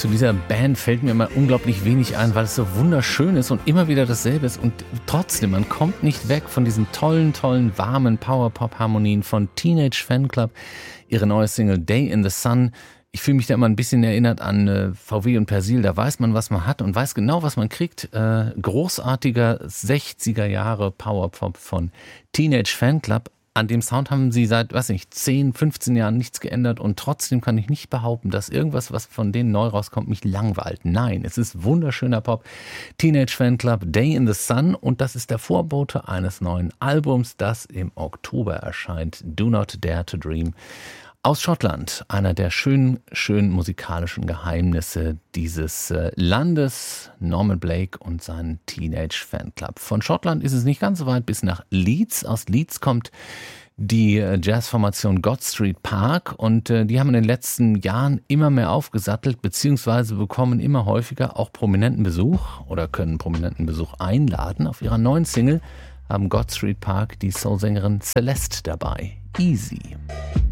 zu dieser Band fällt mir immer unglaublich wenig ein, weil es so wunderschön ist und immer wieder dasselbe ist. Und trotzdem, man kommt nicht weg von diesen tollen, warmen Power-Pop-Harmonien von Teenage Fanclub. Ihre neue Single Day in the Sun. Ich fühle mich da immer ein bisschen erinnert an VW und Persil. Da weiß man, was man hat und weiß genau, was man kriegt. Großartiger 60er Jahre Powerpop von Teenage Fanclub. An dem Sound haben sie seit, 10, 15 Jahren nichts geändert und trotzdem kann ich nicht behaupten, dass irgendwas, was von denen neu rauskommt, mich langweilt. Nein, es ist wunderschöner Pop. Teenage Fanclub, Day in the Sun, und das ist der Vorbote eines neuen Albums, das im Oktober erscheint. Do Not Dare to Dream. Aus Schottland, einer der schönen musikalischen Geheimnisse dieses Landes, Norman Blake und sein Teenage Fanclub. Von Schottland ist es nicht ganz so weit bis nach Leeds. Aus Leeds kommt die Jazzformation God Street Park und die haben in den letzten Jahren immer mehr aufgesattelt, beziehungsweise bekommen immer häufiger auch prominenten Besuch oder können prominenten Besuch einladen. Auf ihrer neuen Single haben God Street Park die Soulsängerin Celeste dabei. Easy.